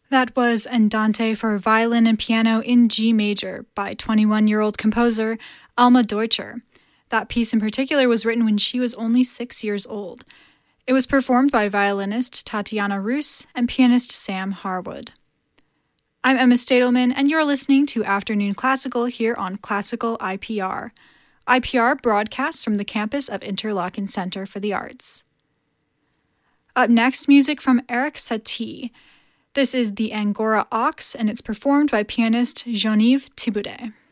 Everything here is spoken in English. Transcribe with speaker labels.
Speaker 1: That was Andante for violin and piano in G major by 21-year-old composer Alma Deutscher. That piece in particular was written when she was only 6 years old. It was performed by violinist Tatiana Roos and pianist Sam Harwood. I'm Emma Stadelman, and you're listening to Afternoon Classical here on Classical IPR. IPR broadcasts from the campus of Interlochen Center for the Arts. Up next, music from Erik Satie. This is the Angora Aux, and it's performed by pianist Jean-Yves Thibaudet.